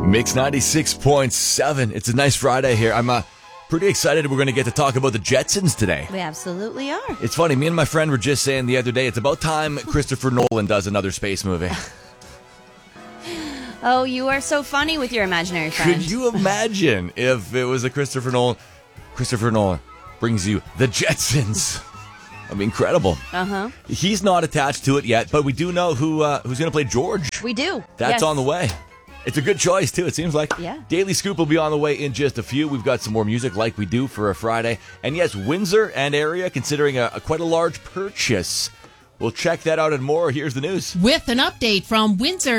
Mix 96.7. It's a nice Friday here. I'm pretty excited we're going to get to talk about the Jetsons today. We absolutely are. It's funny, me and my friend were just saying the other day, it's about time Christopher Nolan does another space movie. Oh, you are so funny with your imaginary friend. Could you imagine if it was a Christopher Nolan? Christopher Nolan brings you the Jetsons. That'd be incredible. Uh-huh. He's not attached to it yet, but we do know who's going to play George. We do. That's on the way. It's a good choice, too, it seems like. Yeah. Daily Scoop will be on the way in just a few. We've got some more music like we do for a Friday. And yes, Windsor and area considering quite a large purchase. We'll check that out and more. Here's the news. With an update from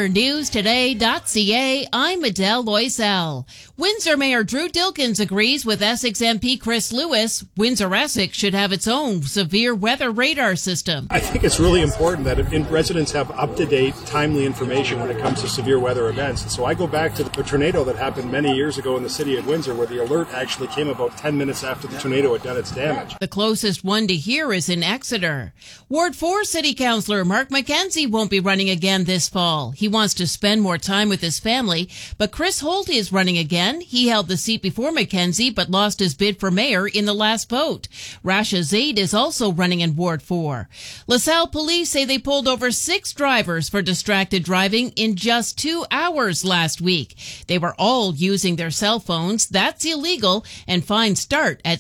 WindsorNewsToday.ca, I'm Adele Loisel. Windsor Mayor Drew Dilkins agrees with Essex MP Chris Lewis. Windsor-Essex should have its own severe weather radar system. I think it's really important that residents have up-to-date, timely information when it comes to severe weather events. And so I go back to the tornado that happened many years ago in the city of Windsor, where the alert actually came about 10 minutes after the tornado had done its damage. The closest one to here is in Exeter. Ward 4 City Councillor Mark McKenzie won't be running again this fall. He wants to spend more time with his family, but Chris Holt is running again. He held the seat before McKenzie, but lost his bid for mayor in the last vote. Rasha Zaid is also running in Ward 4. LaSalle police say they pulled over 6 drivers for distracted driving in just 2 hours last week. They were all using their cell phones. That's illegal, and fines start at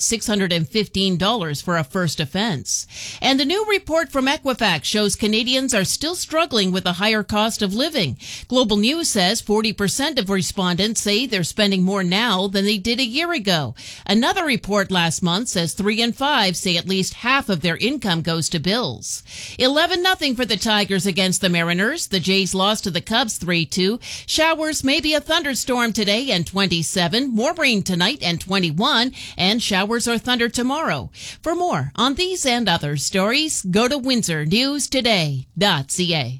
$615 for a first offense. And a new report from Equifax shows Canadians are still struggling with a higher cost of living. Global News says 40% of respondents say they're spending more now than they did a year ago. Another report last month says 3 in 5 say at least half of their income goes to bills. 11-0 for the Tigers against the Mariners. The Jays lost to the Cubs 3-2. Showers, maybe a thunderstorm today and 27. More rain tonight and 21. And showers or thunder tomorrow. For more on these and other stories, go to WindsorNewsToday.ca.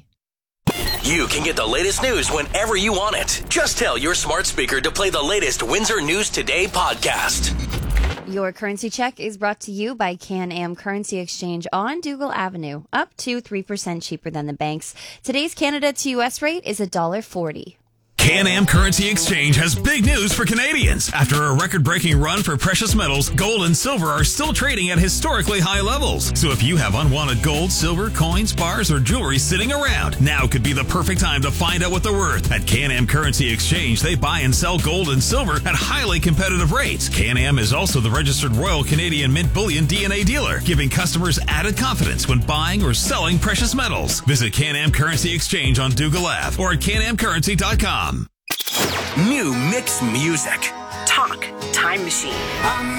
You can get the latest news whenever you want it. Just tell your smart speaker to play the latest Windsor News Today podcast. Your currency check is brought to you by Can-Am Currency Exchange on Dougal Avenue, up to 3% cheaper than the banks. Today's Canada to U.S. rate is $1.40. Can-Am Currency Exchange has big news for Canadians. After a record-breaking run for precious metals, gold and silver are still trading at historically high levels. So if you have unwanted gold, silver, coins, bars, or jewelry sitting around, now could be the perfect time to find out what they're worth. At Can-Am Currency Exchange, they buy and sell gold and silver at highly competitive rates. Can-Am is also the registered Royal Canadian Mint Bullion DNA dealer, giving customers added confidence when buying or selling precious metals. Visit Can-Am Currency Exchange on Dougal Ave or at canamcurrency.com. New mix music. Talk Time Machine.